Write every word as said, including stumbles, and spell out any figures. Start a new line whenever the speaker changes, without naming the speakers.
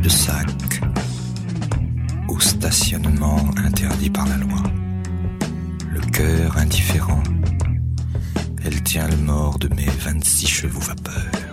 de sac, au stationnement interdit par la loi. Le cœur indifférent, elle tient le mort de mes vingt-six chevaux vapeur.